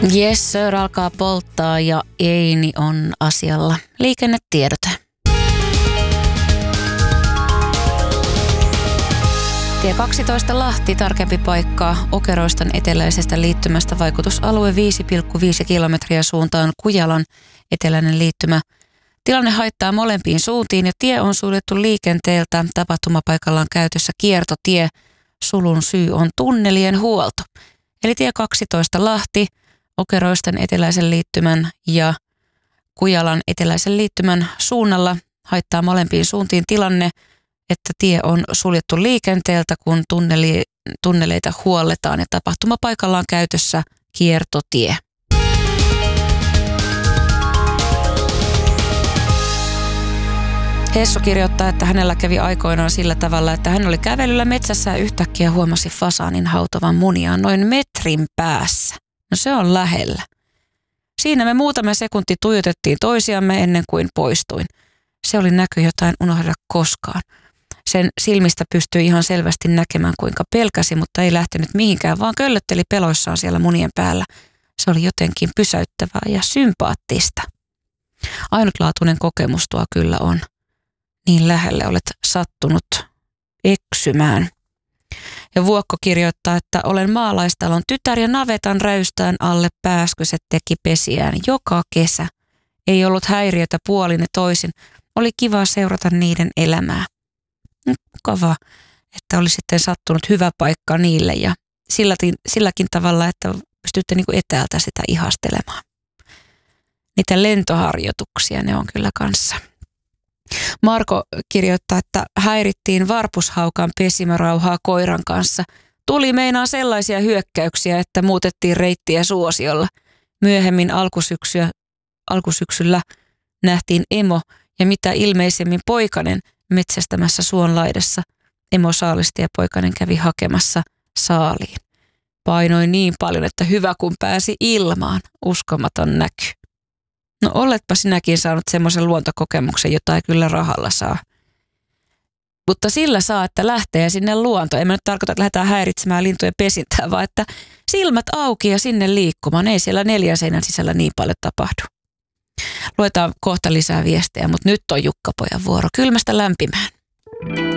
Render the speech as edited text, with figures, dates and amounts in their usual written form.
Yes sir, alkaa polttaa ja Eini on asialla. Liikennetiedote. Tie 12 Lahti, tarkempi paikka Okeroistan eteläisestä liittymästä, vaikutusalue 5,5 kilometriä suuntaan Kujalan eteläinen liittymä. Tilanne haittaa molempiin suuntiin ja tie on suljettu liikenteeltä. Tapahtumapaikalla on käytössä kiertotie. Sulun syy on tunnelien huolto. Eli tie 12 Lahti, Okeroistan eteläisen liittymän ja Kujalan eteläisen liittymän suunnalla haittaa molempiin suuntiin tilanne, että tie on suljettu liikenteeltä, kun tunneleita huolletaan ja tapahtumapaikalla on käytössä kiertotie. Hessu kirjoittaa, että hänellä kävi aikoinaan sillä tavalla, että hän oli kävelyllä metsässä ja yhtäkkiä huomasi fasaanin hautovan muniaan noin metrin päässä. No se on lähellä. Siinä me muutama sekunti tuijotettiin toisiamme ennen kuin poistuin. Se oli näky, jota en unohda koskaan. Sen silmistä pystyi ihan selvästi näkemään, kuinka pelkäsi, mutta ei lähtenyt mihinkään, vaan köllötteli peloissaan siellä munien päällä. Se oli jotenkin pysäyttävää ja sympaattista. Ainutlaatuinen kokemus tuo kyllä on. Niin lähelle olet sattunut eksymään. Ja Vuokko kirjoittaa, että olen maalaistalon tytär ja navetan räystään alle pääskyset teki pesiään joka kesä. Ei ollut häiriötä puolin ja toisin. Oli kiva seurata niiden elämää. Mukavaa, että oli sitten sattunut hyvä paikka niille ja silläkin tavalla, että pystytte niin kuin etäältä sitä ihastelemaan. Niitä lentoharjoituksia ne on kyllä kanssa. Marko kirjoittaa, että häirittiin varpushaukan pesimärauhaa koiran kanssa. Tuli meinaan sellaisia hyökkäyksiä, että muutettiin reittiä suosiolla. Myöhemmin alkusyksyllä nähtiin emo ja mitä ilmeisemmin poikanen metsästämässä suonlaidassa. Emo saalisti ja poikanen kävi hakemassa saaliin. Painoi niin paljon, että hyvä kun pääsi ilmaan. Uskomaton näky. No oletpa sinäkin saanut semmoisen luontokokemuksen, jota ei kyllä rahalla saa. Mutta sillä saa, että lähtee sinne luontoon. En mä nyt tarkoita, että lähdetään häiritsemään lintujen pesintää, vaan että silmät auki ja sinne liikkumaan. Ei siellä 4 seinän sisällä niin paljon tapahdu. Luetaan kohta lisää viestejä, mutta nyt on Jukka-pojan vuoro kylmästä lämpimään.